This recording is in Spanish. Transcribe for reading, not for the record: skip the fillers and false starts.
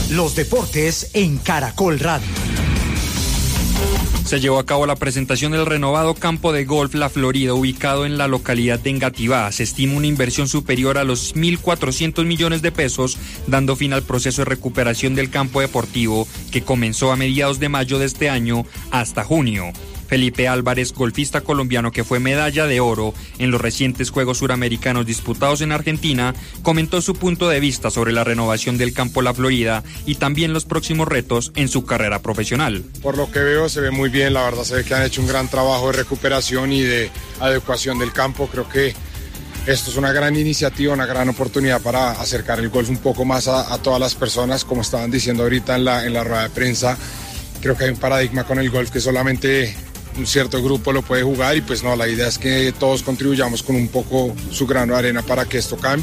Los deportes en Caracol Radio. Se llevó a cabo la presentación del renovado campo de golf La Florida, ubicado en la localidad de Engativá. Se estima una inversión superior a los 1.400 millones de pesos, dando fin al proceso de recuperación del campo deportivo que comenzó a mediados de mayo de este año hasta junio. Felipe Álvarez, golfista colombiano que fue medalla de oro en los recientes Juegos Suramericanos disputados en Argentina, comentó su punto de vista sobre la renovación del campo La Florida y también los próximos retos en su carrera profesional. Por lo que veo se ve muy bien, la verdad se ve que han hecho un gran trabajo de recuperación y de adecuación del campo. Creo que esto es una gran iniciativa, una gran oportunidad para acercar el golf un poco más a todas las personas, como estaban diciendo ahorita en la rueda de prensa. Creo que hay un paradigma con el golf que solamente un cierto grupo lo puede jugar y pues no, la idea es que todos contribuyamos con un poco su grano de arena para que esto cambie.